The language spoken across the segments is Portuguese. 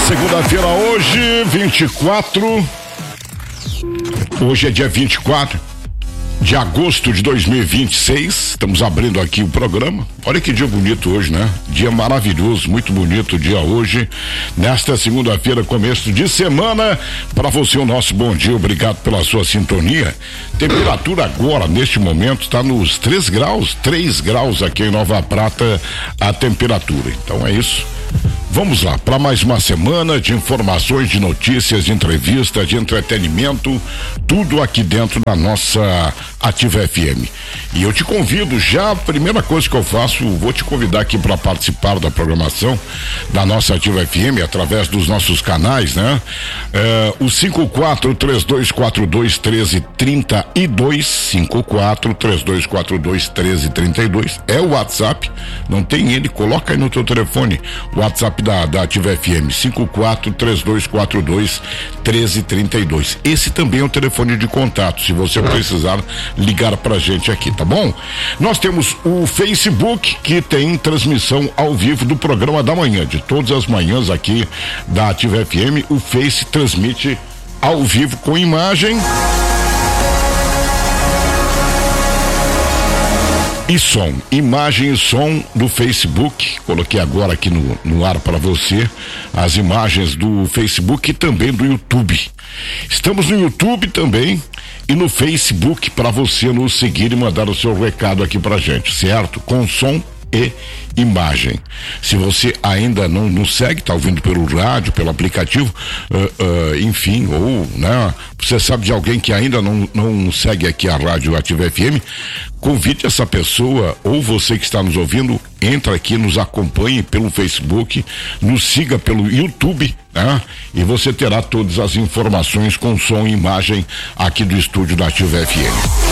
Segunda-feira hoje, 24. Hoje é dia 24 de agosto de 2026. Estamos abrindo aqui o programa. Olha que dia bonito hoje, né? Dia maravilhoso, muito bonito o dia hoje. Nesta segunda-feira, começo de semana. Para você, o nosso bom dia. Obrigado pela sua sintonia. Temperatura agora, neste momento, está nos 3 graus aqui em Nova Prata, a temperatura. Então é isso. Vamos lá, para mais uma semana de informações, de notícias, de entrevistas, de entretenimento, tudo aqui dentro da nossa Ativa FM. E eu te convido já, a primeira coisa que eu faço, vou te convidar aqui para participar da programação da nossa Ativa FM através dos nossos canais, né? O 54-3242-1332, 54-3242-1332 é o WhatsApp, não tem ele, coloca aí no teu telefone, o WhatsApp da Ativa FM, 54-3242-1332. Esse também é o telefone de contato, se você precisar ligar pra gente aqui, tá bom? Nós temos o Facebook, que tem transmissão ao vivo do programa da manhã, de todas as manhãs aqui da Ativa FM. O Face transmite ao vivo com imagem e som, imagem e som do Facebook. Coloquei agora aqui no ar para você as imagens do Facebook e também do YouTube. Estamos no YouTube também e no Facebook para você nos seguir e mandar o seu recado aqui pra gente, certo? Com som e imagem. Se você ainda não nos segue, tá ouvindo pelo rádio, pelo aplicativo, enfim, ou, né, você sabe de alguém que ainda não segue aqui a Rádio Ativa FM, convide essa pessoa, ou você que está nos ouvindo, entra aqui, nos acompanhe pelo Facebook, nos siga pelo YouTube, né? E você terá todas as informações com som e imagem aqui do estúdio da Ativa FM.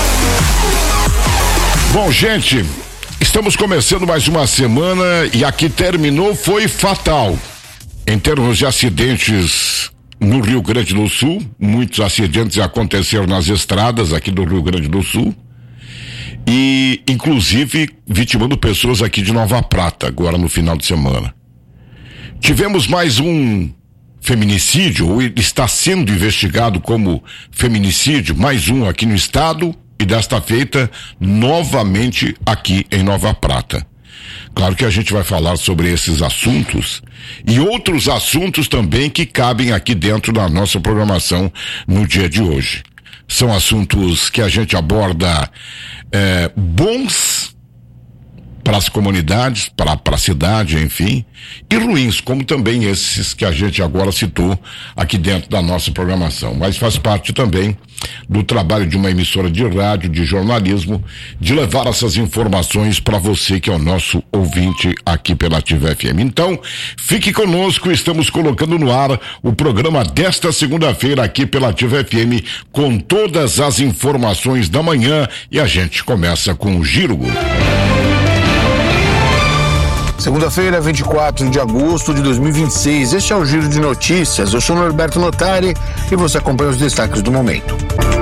Bom, gente, estamos começando mais uma semana e a que terminou foi fatal. Em termos de acidentes no Rio Grande do Sul, muitos acidentes aconteceram nas estradas aqui do Rio Grande do Sul e inclusive vitimando pessoas aqui de Nova Prata agora no final de semana. Tivemos mais um feminicídio, ou está sendo investigado como feminicídio, mais um aqui no estado. E desta feita, novamente aqui em Nova Prata. Claro que a gente vai falar sobre esses assuntos e outros assuntos também que cabem aqui dentro da nossa programação no dia de hoje. São assuntos que a gente aborda bons para as comunidades, para a cidade, enfim, e ruins, como também esses que a gente agora citou aqui dentro da nossa programação. Mas faz parte também do trabalho de uma emissora de rádio, de jornalismo, de levar essas informações para você que é o nosso ouvinte aqui pela Ativa FM. Então, fique conosco, estamos colocando no ar o programa desta segunda-feira aqui pela Ativa FM, com todas as informações da manhã, e a gente começa com o Giro. Segunda-feira, 24 de agosto de 2026. Este é o Giro de Notícias. Eu sou o Norberto Notari e você acompanha os destaques do momento.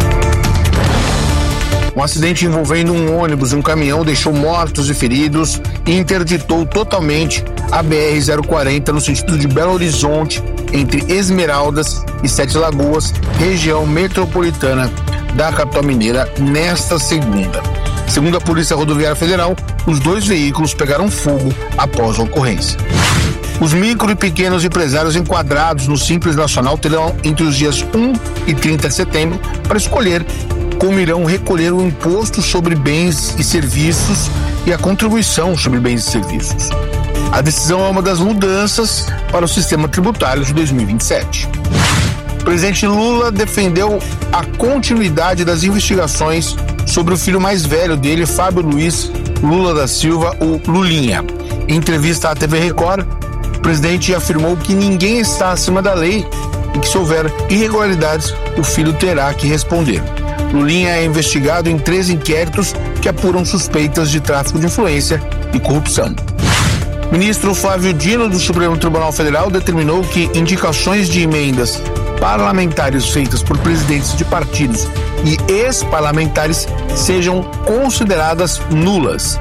Um acidente envolvendo um ônibus e um caminhão deixou mortos e feridos e interditou totalmente a BR-040 no sentido de Belo Horizonte, entre Esmeraldas e Sete Lagoas, região metropolitana da capital mineira, nesta segunda. Segundo a Polícia Rodoviária Federal, os 2 veículos pegaram fogo após a ocorrência. Os micro e pequenos empresários enquadrados no Simples Nacional terão entre os dias 1 e 30 de setembro para escolher como irão recolher o imposto sobre bens e serviços e a contribuição sobre bens e serviços. A decisão é uma das mudanças para o sistema tributário de 2027. O presidente Lula defendeu a continuidade das investigações sobre o filho mais velho dele, Fábio Luiz Lula da Silva, o Lulinha. Em entrevista à TV Record, o presidente afirmou que ninguém está acima da lei e que, se houver irregularidades, o filho terá que responder. Lulinha é investigado em 3 inquéritos que apuram suspeitas de tráfico de influência e corrupção. O ministro Flávio Dino, do Supremo Tribunal Federal, determinou que indicações de emendas parlamentares feitas por presidentes de partidos e ex-parlamentares sejam consideradas nulas.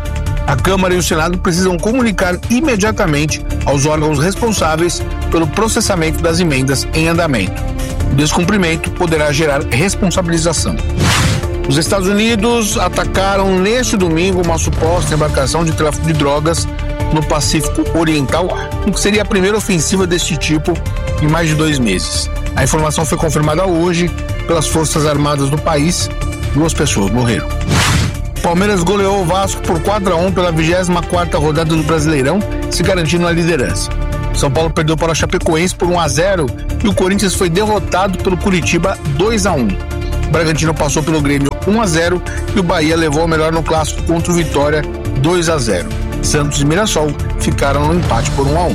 A Câmara e o Senado precisam comunicar imediatamente aos órgãos responsáveis pelo processamento das emendas em andamento. O descumprimento poderá gerar responsabilização. Os Estados Unidos atacaram neste domingo uma suposta embarcação de tráfico de drogas no Pacífico Oriental, o que seria a primeira ofensiva deste tipo em mais de 2 meses. A informação foi confirmada hoje pelas Forças Armadas do país. 2 pessoas morreram. Palmeiras goleou o Vasco por 4-1 pela 24ª rodada do Brasileirão, se garantindo na liderança. São Paulo perdeu para a Chapecoense por 1-0 e o Corinthians foi derrotado pelo Curitiba 2-1. O Bragantino passou pelo Grêmio 1-0 e o Bahia levou o melhor no clássico contra o Vitória 2-0. Santos e Mirassol ficaram no empate por 1-1.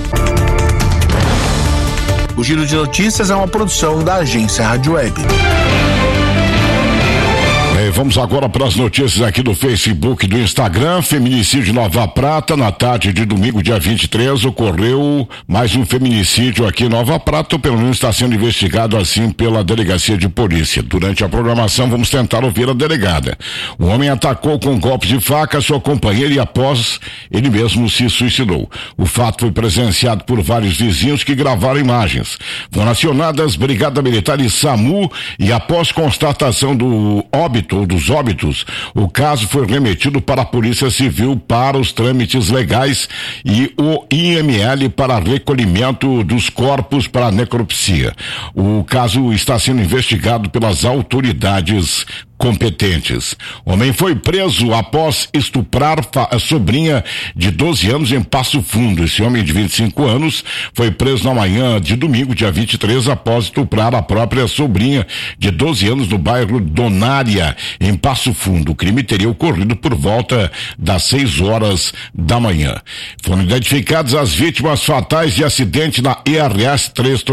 O Giro de Notícias é uma produção da agência Rádio Web. Vamos agora para as notícias aqui do Facebook e do Instagram. Feminicídio Nova Prata, na tarde de domingo, dia 23, ocorreu mais um feminicídio aqui em Nova Prata, ou pelo menos está sendo investigado assim pela delegacia de polícia. Durante a programação vamos tentar ouvir a delegada. Um homem atacou com golpes de faca sua companheira e após ele mesmo se suicidou. O fato foi presenciado por vários vizinhos que gravaram imagens. Foram acionadas Brigada Militar e SAMU e após constatação do óbito dos óbitos, o caso foi remetido para a Polícia Civil para os trâmites legais e o IML para recolhimento dos corpos para necropsia. O caso está sendo investigado pelas autoridades competentes. Homem foi preso após estuprar a sobrinha de 12 anos em Passo Fundo. Esse homem de 25 anos foi preso na manhã de domingo, dia 23, após estuprar a própria sobrinha de 12 anos no bairro Donária, em Passo Fundo. O crime teria ocorrido por volta das 6 horas da manhã. Foram identificadas as vítimas fatais de acidente na ERS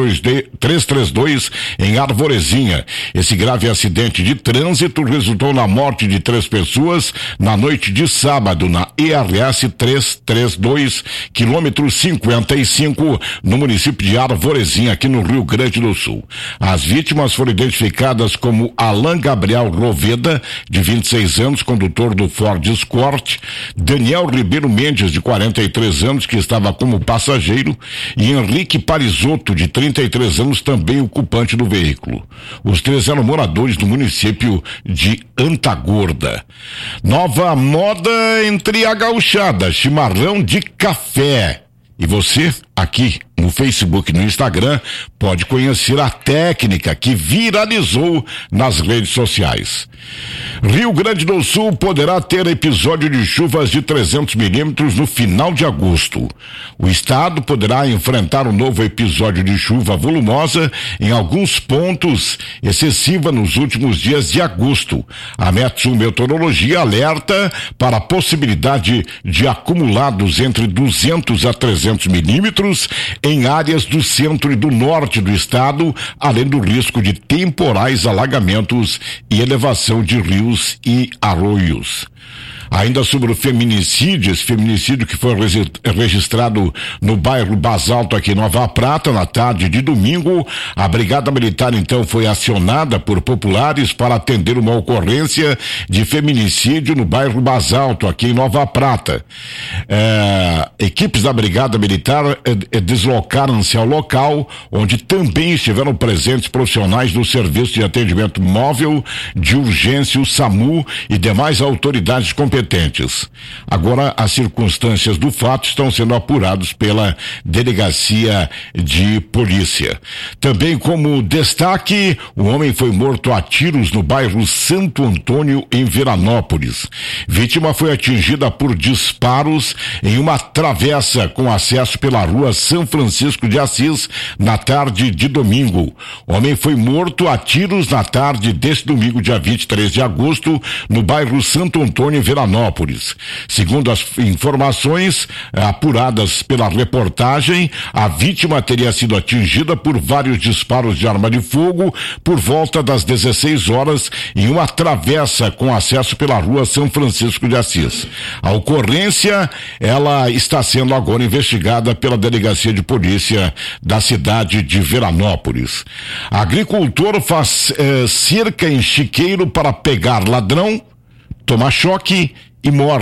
332 em Arvorezinha. Esse grave acidente de trânsito resultou na morte de 3 pessoas na noite de sábado na ERS 332, quilômetro 55, no município de Arvorezinha, aqui no Rio Grande do Sul. As vítimas foram identificadas como Alan Gabriel Roveda, de 26 anos, condutor do Ford Escort, Daniel Ribeiro Mendes, de 43 anos, que estava como passageiro, e Henrique Parisotto, de 33 anos, também ocupante do veículo. Os 3 eram moradores do município de Antagorda. Nova moda entre a gauchada, chimarrão de café. E você, aqui no Facebook e no Instagram, pode conhecer a técnica que viralizou nas redes sociais. Rio Grande do Sul poderá ter episódio de chuvas de 300 milímetros no final de agosto. O estado poderá enfrentar um novo episódio de chuva volumosa em alguns pontos, excessiva nos últimos dias de agosto. A Metsu Meteorologia alerta para a possibilidade de acumulados entre 200 a 300 milímetros em áreas do centro e do norte do estado, além do risco de temporais alagamentos e elevação de rios e arroios. Ainda sobre o feminicídio, esse feminicídio que foi registrado no bairro Basalto, aqui em Nova Prata, na tarde de domingo, a Brigada Militar então foi acionada por populares para atender uma ocorrência de feminicídio no bairro Basalto, aqui em Nova Prata. Equipes da Brigada Militar deslocaram-se ao local, onde também estiveram presentes profissionais do Serviço de Atendimento Móvel de Urgência, o SAMU e demais autoridades competentes. Agora, as circunstâncias do fato estão sendo apuradas pela Delegacia de Polícia. Também como destaque, um homem foi morto a tiros no bairro Santo Antônio, em Veranópolis. Vítima foi atingida por disparos em uma travessa com acesso pela rua São Francisco de Assis na tarde de domingo. O homem foi morto a tiros na tarde deste domingo, dia 23 de agosto, no bairro Santo Antônio, em Veranópolis. Segundo as informações apuradas pela reportagem, a vítima teria sido atingida por vários disparos de arma de fogo por volta das 16 horas em uma travessa com acesso pela rua São Francisco de Assis. A ocorrência, ela está sendo agora investigada pela Delegacia de Polícia da cidade de Veranópolis. Agricultor faz cerca em chiqueiro para pegar ladrão, toma choque e morre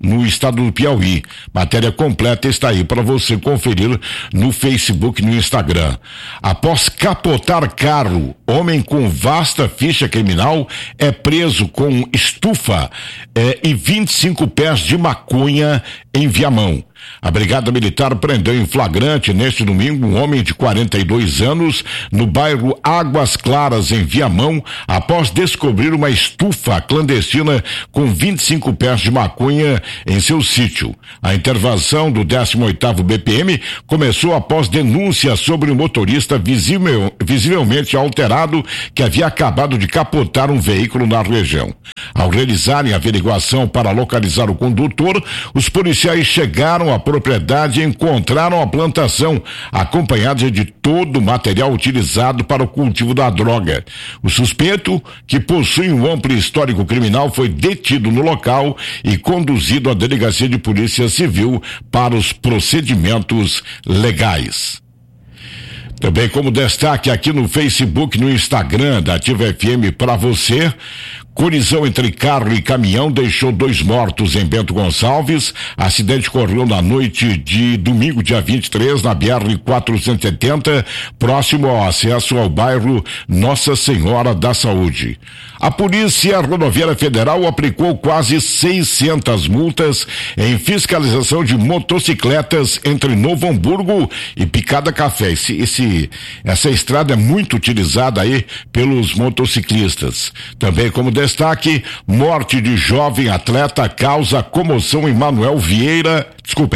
no estado do Piauí. Matéria completa está aí para você conferir no Facebook e no Instagram. Após capotar carro, homem com vasta ficha criminal é preso com estufa e 25 pés de maconha em Viamão. A Brigada Militar prendeu em flagrante neste domingo um homem de 42 anos no bairro Águas Claras, em Viamão, após descobrir uma estufa clandestina com 25 pés de maconha em seu sítio. A intervenção do 18º BPM começou após denúncia sobre um motorista visivelmente alterado que havia acabado de capotar um veículo na região. Ao realizarem a averiguação para localizar o condutor, os policiais chegaram à propriedade e encontraram a plantação, acompanhada de todo o material utilizado para o cultivo da droga. O suspeito, que possui um amplo histórico criminal, foi detido no local e conduzido à Delegacia de Polícia Civil para os procedimentos legais. Também como destaque aqui no Facebook, no Instagram da Ativa FM para você, colisão entre carro e caminhão deixou 2 mortos em Bento Gonçalves. Acidente ocorreu na noite de domingo, dia 23, na BR-470, próximo ao acesso ao bairro Nossa Senhora da Saúde. A Polícia Rodoviária Federal aplicou quase 600 multas em fiscalização de motocicletas entre Novo Hamburgo e Picada Café. Essa estrada é muito utilizada aí pelos motociclistas. Também como destaque, morte de jovem atleta causa comoção em Manuel Viana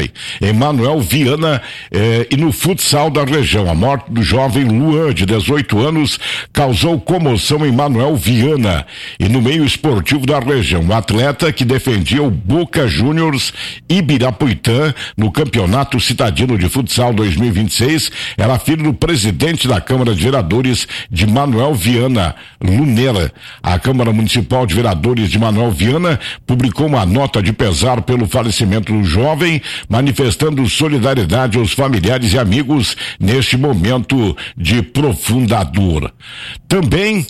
e no futsal da região. A morte do jovem Luan, de 18 anos, causou comoção em Manuel Viana e no meio esportivo da região. O atleta, que defendia o Boca Juniors Ibirapuitã no Campeonato Citadino de Futsal 2026, era filho do presidente da Câmara de Vereadores de Manuel Viana, Lunera. A Câmara Municipal de Vereadores de Manuel Viana publicou uma nota de pesar pelo falecimento do jovem, manifestando solidariedade aos familiares e amigos neste momento de profunda dor. Também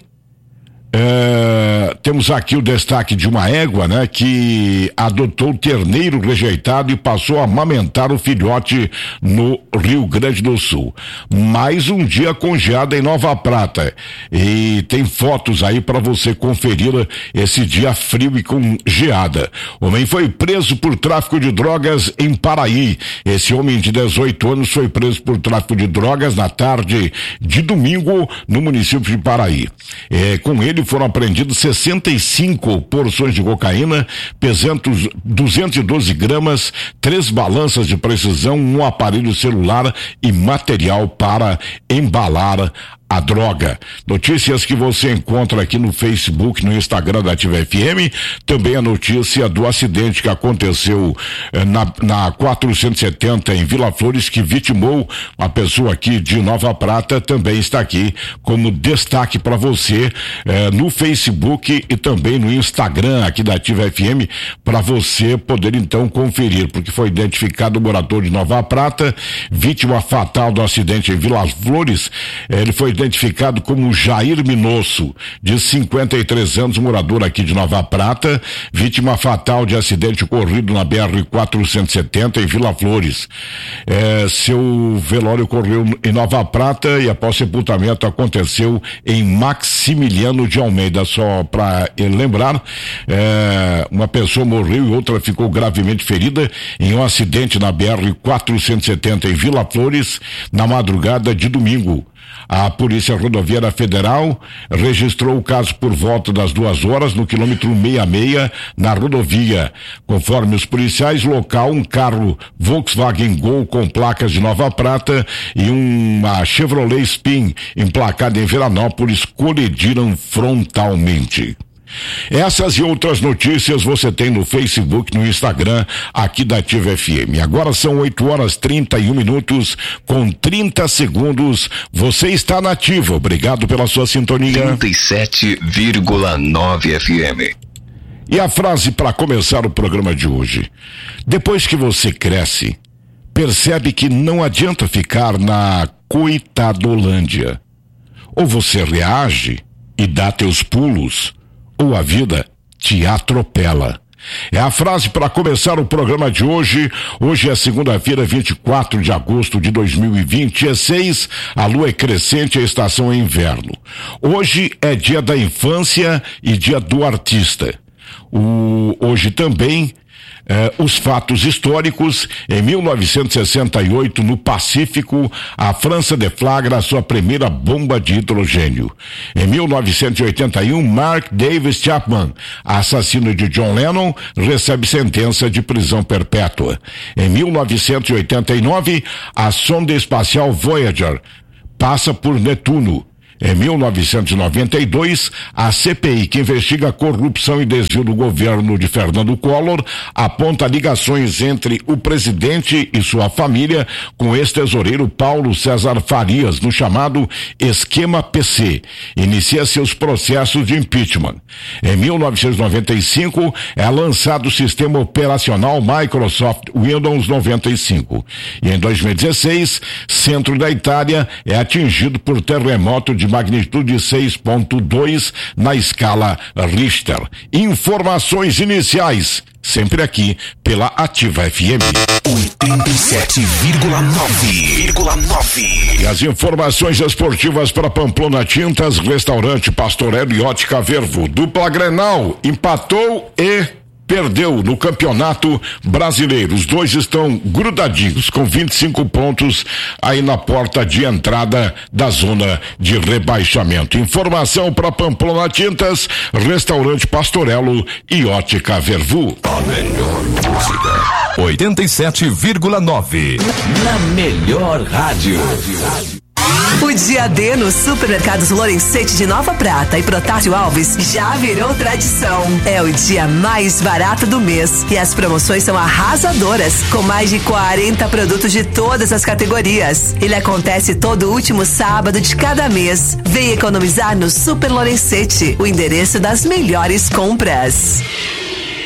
temos aqui o destaque de uma égua, né, que adotou terneiro rejeitado e passou a amamentar o filhote no Rio Grande do Sul. Mais um dia com geada em Nova Prata, e tem fotos aí para você conferir esse dia frio e com geada. O homem foi preso por tráfico de drogas em Paraí. Esse homem de 18 anos foi preso por tráfico de drogas na tarde de domingo no município de Paraí. Com ele foram apreendidos 65 porções de cocaína, pesando 212 gramas, 3 balanças de precisão, um aparelho celular e material para embalar a droga. Notícias que você encontra aqui no Facebook, no Instagram da Ativa FM. Também a notícia do acidente que aconteceu na 470 em Vila Flores, que vitimou uma pessoa aqui de Nova Prata, também está aqui como destaque para você no Facebook e também no Instagram aqui da Ativa FM, para você poder então conferir, porque foi identificado o morador de Nova Prata, vítima fatal do acidente em Vila Flores. Ele foi identificado como Jair Minosso, de 53 anos, morador aqui de Nova Prata, vítima fatal de acidente ocorrido na BR-470 em Vila Flores. Seu velório ocorreu em Nova Prata e após sepultamento aconteceu em Maximiliano de Almeida. Só para lembrar, uma pessoa morreu e outra ficou gravemente ferida em um acidente na BR-470 em Vila Flores na madrugada de domingo. A Polícia Rodoviária Federal registrou o caso por volta das 2 horas no quilômetro 66 na rodovia. Conforme os policiais, local, um carro Volkswagen Gol com placas de Nova Prata e uma Chevrolet Spin emplacada em Veranópolis colidiram frontalmente. Essas e outras notícias você tem no Facebook, no Instagram aqui da Ativa FM. Agora são 8h31 com 30 segundos. Você está na Ativa. Obrigado pela sua sintonia. 37,9 FM. E a frase para começar o programa de hoje: depois que você cresce, percebe que não adianta ficar na coitadolândia. Ou você reage e dá teus pulos, ou a vida te atropela. É a frase para começar o programa de hoje. Hoje é segunda-feira, 24 de agosto de 2026. A lua é crescente, a estação é inverno. Hoje é dia da infância e dia do artista. Hoje também os fatos históricos. Em 1968, no Pacífico, a França deflagra a sua primeira bomba de hidrogênio. Em 1981, Mark Davis Chapman, assassino de John Lennon, recebe sentença de prisão perpétua. Em 1989, a sonda espacial Voyager passa por Netuno. Em 1992, a CPI, que investiga a corrupção e desvio do governo de Fernando Collor, aponta ligações entre o presidente e sua família com o ex-tesoureiro Paulo César Farias, no chamado Esquema PC. Inicia seus processos de impeachment. Em 1995, é lançado o sistema operacional Microsoft Windows 95. E em 2016, centro da Itália é atingido por terremoto de magnitude 6.2 na escala Richter. Informações iniciais, sempre aqui pela Ativa FM 87,9. E as informações esportivas para Pamplona Tintas, Restaurante Pastorello e Ótica Vervo. Dupla Grenal empatou e perdeu no Campeonato Brasileiro. Os dois estão grudadinhos com 25 pontos aí na porta de entrada da zona de rebaixamento. Informação para Pamplona Tintas, Restaurante Pastorello e Ótica Vervu. A melhor música. 87,9. Na melhor rádio. O dia D no Supermercados Lorenzetti de Nova Prata e Protásio Alves já virou tradição. É o dia mais barato do mês e as promoções são arrasadoras, com mais de 40 produtos de todas as categorias. Ele acontece todo último sábado de cada mês. Vem economizar no Super Lorenzetti, o endereço das melhores compras.